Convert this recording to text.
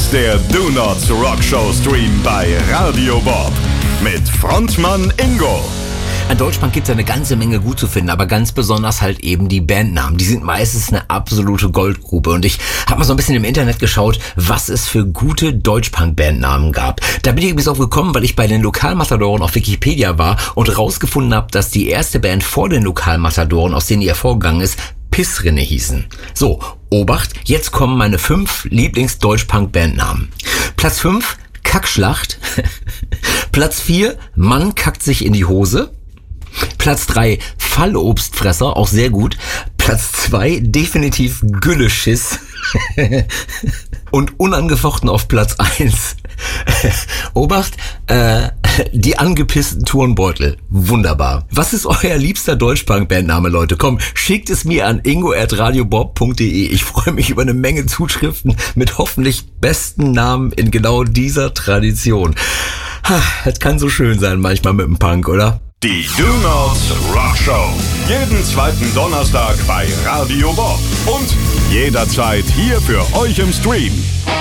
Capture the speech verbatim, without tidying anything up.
ist der Do Nots Rock Show Stream bei Radio Bob mit Frontmann Ingo. An Deutschpunk gibt's ja eine ganze Menge gut zu finden, aber ganz besonders halt eben die Bandnamen. Die sind meistens eine absolute Goldgrube und ich habe mal so ein bisschen im Internet geschaut, was es für gute Deutschpunk-Bandnamen gab. Da bin ich übrigens auch gekommen, weil ich bei den Lokalmatadoren auf Wikipedia war und rausgefunden habe, dass die erste Band vor den Lokalmatadoren, aus denen die hervorgegangen ist, Pissrinne hießen. So, Obacht, jetzt kommen meine fünf Lieblings-Deutschpunk-Bandnamen. Platz fünf, Kackschlacht. Platz vier, Mann kackt sich in die Hose. Platz drei, Fallobstfresser, auch sehr gut. Platz zwei, definitiv Gülleschiss. Und unangefochten auf Platz eins. Obacht, äh, die angepissten Turnbeutel. Wunderbar. Was ist euer liebster Deutschpunk-Bandname, Leute? Komm, schickt es mir an ingo at radiobob punkt de. Ich freue mich über eine Menge Zuschriften mit hoffentlich besten Namen in genau dieser Tradition. Es kann so schön sein manchmal mit dem Punk, oder? Die Do Nots Rock Show. Jeden zweiten Donnerstag bei Radio Bob. Und jederzeit hier für euch im Stream.